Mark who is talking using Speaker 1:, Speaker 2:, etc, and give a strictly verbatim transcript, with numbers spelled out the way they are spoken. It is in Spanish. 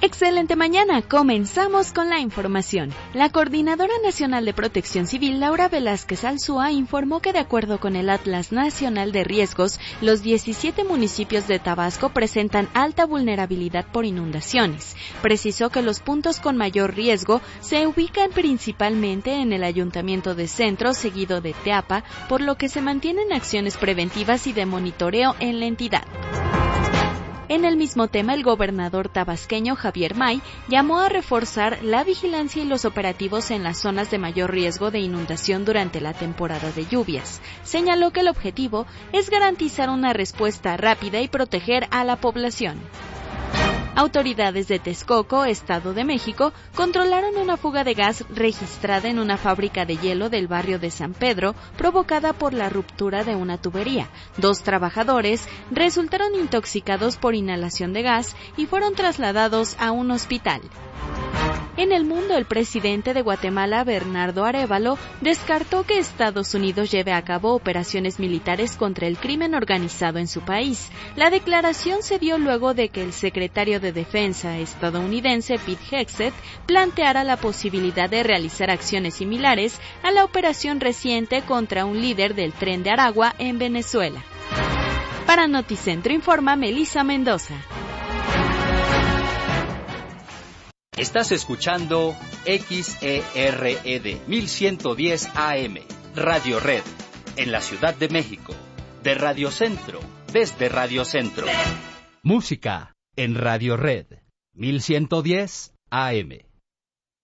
Speaker 1: Excelente mañana, comenzamos con la información. La Coordinadora Nacional de Protección Civil, Laura Velázquez Alzúa, informó que de acuerdo con el Atlas Nacional de Riesgos, los diecisiete municipios de Tabasco presentan alta vulnerabilidad por inundaciones. Precisó que los puntos con mayor riesgo se ubican principalmente en el Ayuntamiento de Centro, seguido de Teapa, por lo que se mantienen acciones preventivas y de monitoreo en la entidad. En el mismo tema, el gobernador tabasqueño Javier May llamó a reforzar la vigilancia y los operativos en las zonas de mayor riesgo de inundación durante la temporada de lluvias. Señaló que el objetivo es garantizar una respuesta rápida y proteger a la población. Autoridades de Texcoco, Estado de México, controlaron una fuga de gas registrada en una fábrica de hielo del barrio de San Pedro, provocada por la ruptura de una tubería. Dos trabajadores resultaron intoxicados por inhalación de gas y fueron trasladados a un hospital. En el mundo, el presidente de Guatemala, Bernardo Arévalo, descartó que Estados Unidos lleve a cabo operaciones militares contra el crimen organizado en su país. La declaración se dio luego de que el secretario de Defensa estadounidense, Pete Hegseth, planteara la posibilidad de realizar acciones similares a la operación reciente contra un líder del Tren de Aragua en Venezuela. Para Noticentro informa Melissa Mendoza.
Speaker 2: Estás escuchando X E R E D mil ciento diez A M, Radio Red, en la Ciudad de México, de Radio Centro, desde Radio Centro. Música en Radio Red, mil ciento diez A M.